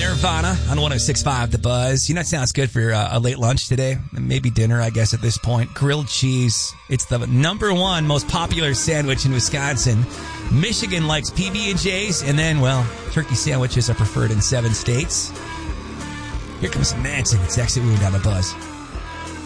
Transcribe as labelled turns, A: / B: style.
A: Nirvana on 106.5 The Buzz. You know, it sounds good for a late lunch today. Maybe dinner, I guess, at this point. Grilled cheese. It's the number one most popular sandwich in Wisconsin. Michigan likes PB&Js, and then, well, turkey sandwiches are preferred in 7 states. Here comes Manson. It's Exit Wound on The Buzz.